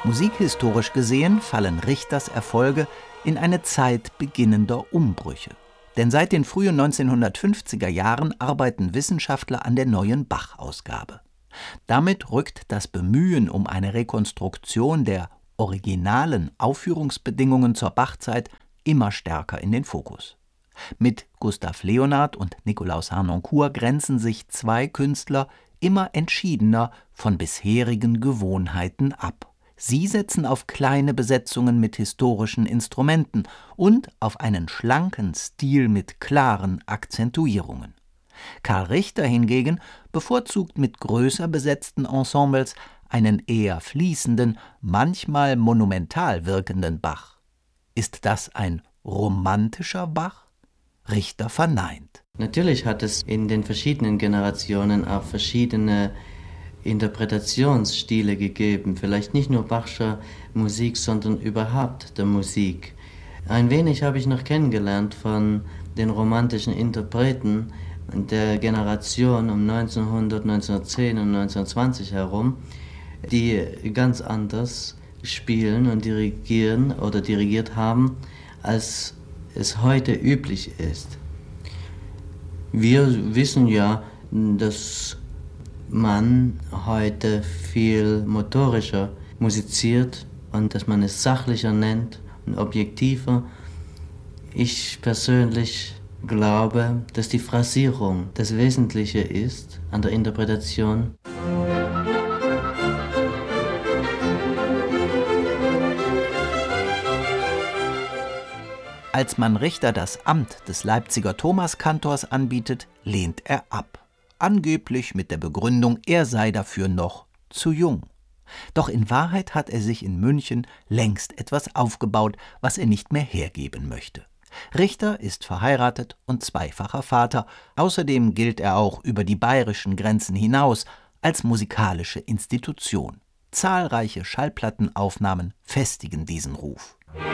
Musikhistorisch gesehen fallen Richters Erfolge in eine Zeit beginnender Umbrüche. Denn seit den frühen 1950er Jahren arbeiten Wissenschaftler an der neuen Bach-Ausgabe. Damit rückt das Bemühen um eine Rekonstruktion der originalen Aufführungsbedingungen zur Bachzeit immer stärker in den Fokus. Mit Gustav Leonhard und Nikolaus Harnoncourt grenzen sich zwei Künstler immer entschiedener von bisherigen Gewohnheiten ab. Sie setzen auf kleine Besetzungen mit historischen Instrumenten und auf einen schlanken Stil mit klaren Akzentuierungen. Karl Richter hingegen bevorzugt mit größer besetzten Ensembles einen eher fließenden, manchmal monumental wirkenden Bach. Ist das ein romantischer Bach? Richter verneint. Natürlich hat es in den verschiedenen Generationen auch verschiedene Interpretationsstile gegeben, vielleicht nicht nur Bachscher Musik, sondern überhaupt der Musik. Ein wenig habe ich noch kennengelernt von den romantischen Interpreten der Generation um 1900, 1910 und 1920 herum, die ganz anders spielen und dirigieren oder dirigiert haben, als es heute üblich ist. Wir wissen ja, dass man heute viel motorischer musiziert und dass man es sachlicher nennt und objektiver. Ich persönlich glaube, dass die Phrasierung das Wesentliche ist an der Interpretation. Als man Richter das Amt des Leipziger Thomaskantors anbietet, lehnt er ab. Angeblich mit der Begründung, er sei dafür noch zu jung. Doch in Wahrheit hat er sich in München längst etwas aufgebaut, was er nicht mehr hergeben möchte. Richter ist verheiratet und zweifacher Vater. Außerdem gilt er auch über die bayerischen Grenzen hinaus als musikalische Institution. Zahlreiche Schallplattenaufnahmen festigen diesen Ruf.